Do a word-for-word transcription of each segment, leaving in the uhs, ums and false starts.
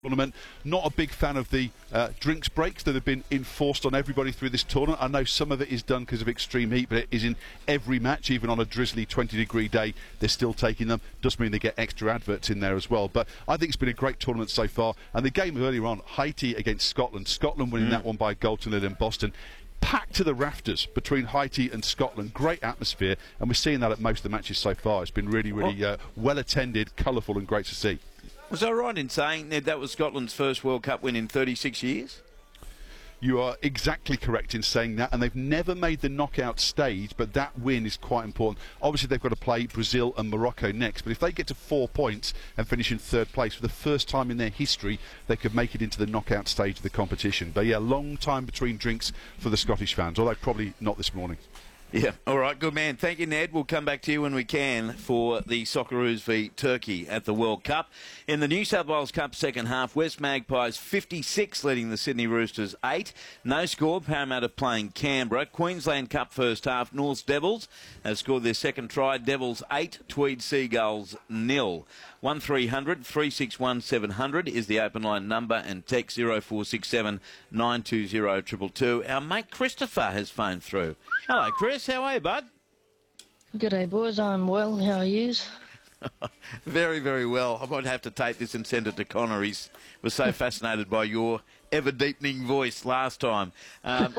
Tournament. Not a big fan of the uh, drinks breaks that have been enforced on everybody through this tournament. I know some of it is done because of extreme heat, but it is in every match, even on a drizzly twenty degree day. They're still taking them. Does mean they get extra adverts in there as well. But I think it's been a great tournament so far. And the game earlier on, Haiti against Scotland. Scotland winning mm. that one by a goal to nil in Boston. Packed to the rafters between Haiti and Scotland. Great atmosphere, and we're seeing that at most of the matches so far. It's been really, really uh, well attended, colourful, and great to see. Was I right in saying, Ned, that was Scotland's first World Cup win in thirty-six years? You are exactly correct in saying that, and they've never made the knockout stage, but that win is quite important. Obviously, they've got to play Brazil and Morocco next, but if they get to four points and finish in third place for the first time in their history, they could make it into the knockout stage of the competition. But yeah, long time between drinks for the Scottish fans, although probably not this morning. Yeah, all right, good man. Thank you, Ned. We'll come back to you when we can for the Socceroos v Turkey at the World Cup. In the New South Wales Cup second half, West Magpies fifty-six leading the Sydney Roosters eight. No score, Parramatta playing Canberra. Queensland Cup first half, North's Devils have scored their second try. Devils eight, Tweed Seagulls nil. one three hundred, three six one, seven hundred is the open line number, and text zero four six seven, nine two zero, two two two. Our mate Christopher has phoned through. Hello, Chris. How are you, bud? G'day, boys. I'm well. How are yous? Very, very well. I might have to take this and send it to Connor. He was so fascinated by your ever-deepening voice last time. Um,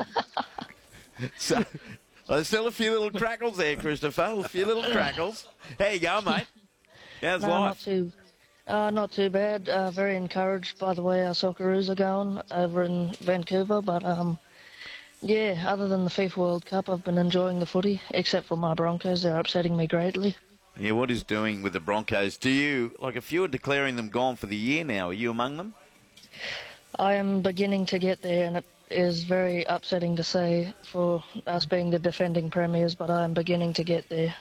so, there's still a few little crackles there, Christopher. A few little crackles. How you going, mate? How's no, life? Not too, uh, not too bad. Uh, very encouraged by the way our Socceroos are going over in Vancouver. But, um, yeah, other than the FIFA World Cup, I've been enjoying the footy, except for my Broncos. They're upsetting me greatly. Yeah, what is doing with the Broncos? Do you, like, if you were declaring them gone for the year now, are you among them? I am beginning to get there, and it is very upsetting to say for us being the defending premiers, but I am beginning to get there.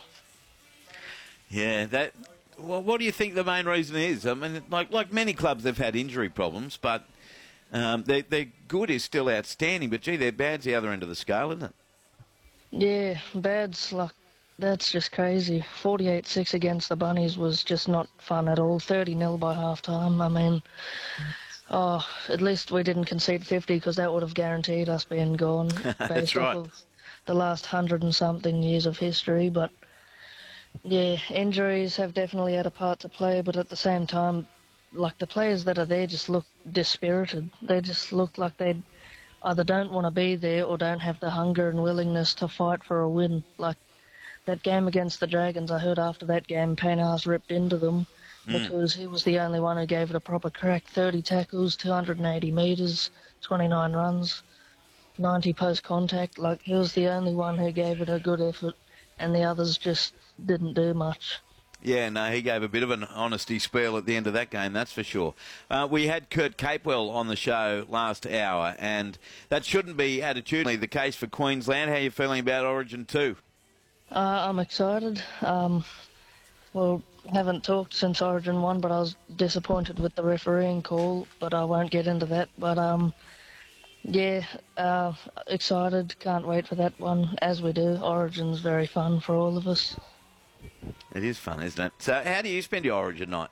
Yeah, that... Well, what do you think the main reason is? I mean, like like many clubs, they've had injury problems, but um, they, their good is still outstanding. But, gee, their bad's the other end of the scale, isn't it? Yeah, bad's like, that's just crazy. forty-eight six against the Bunnies was just not fun at all. thirty nil by half-time. I mean, oh, at least we didn't concede fifty because that would have guaranteed us being gone based That's right. off of the last hundred and something years of history. But yeah, injuries have definitely had a part to play, but at the same time, like, the players that are there just look dispirited. They just look like they either don't want to be there or don't have the hunger and willingness to fight for a win. Like, that game against the Dragons, I heard after that game, Payne's ripped into them mm. because he was the only one who gave it a proper crack. thirty tackles, two hundred eighty metres, twenty-nine runs, ninety post-contact. Like, he was the only one who gave it a good effort, and the others just didn't do much. Yeah, no, he gave a bit of an honesty spiel at the end of that game, that's for sure. Uh, we had Kurt Capewell on the show last hour, and that shouldn't be attitudinally the case for Queensland. How are you feeling about Origin two? Uh, I'm excited. Um, well, haven't talked since Origin one, but I was disappointed with the refereeing call, but I won't get into that. But, um, yeah, uh, excited. Can't wait for that one, as we do. Origin's very fun for all of us. It is fun, isn't it? So how do you spend your Origin night?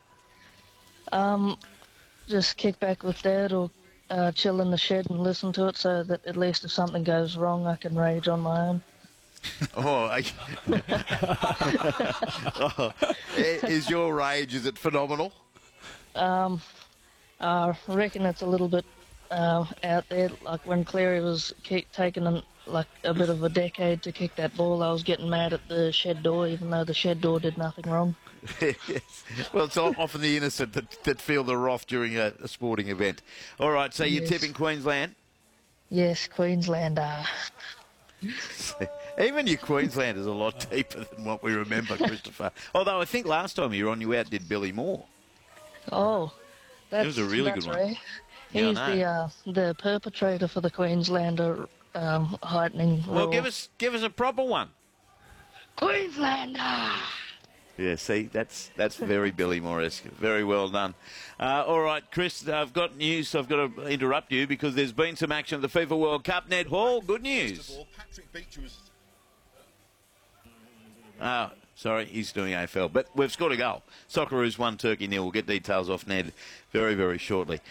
Um, just kick back with Dad or uh, chill in the shed and listen to it so that at least if something goes wrong, I can rage on my own. oh, I... oh, is your rage, is it phenomenal? Um, I reckon it's a little bit uh, out there. Like when Cleary was kick, taking an, like a bit of a decade to kick that ball, I was getting mad at the shed door, even though the shed door did nothing wrong. Yes. Well, it's often the innocent that, that feel the wrath during a, a sporting event. All right, so you're yes. tipping Queensland? Yes, Queensland are. Even your Queensland is a lot deeper than what we remember, Christopher. Although I think last time you were on, you outdid Billy Moore. Oh, that's, it was a really that's good one. Rare. He's yeah, the uh, the perpetrator for the Queenslander um, heightening. Well, rule. give us give us a proper one. Queenslander. Yeah, see, that's that's very Billy Moore-esque. Very well done. Uh, all right, Chris, I've got news, so I've got to interrupt you because there's been some action at the FIFA World Cup. Ned Hall, good news. Oh, sorry, he's doing A F L. But we've scored a goal. Socceroos one, Turkey nil. We'll get details off Ned very, very shortly.